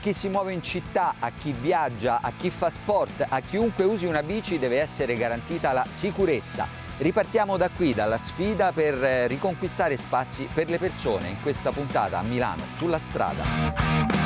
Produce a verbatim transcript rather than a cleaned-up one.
chi si muove in città, a chi viaggia, a chi fa sport, a chiunque usi una bici deve essere garantita la sicurezza. Ripartiamo da qui, dalla sfida per riconquistare spazi per le persone in questa puntata a Milano sulla strada.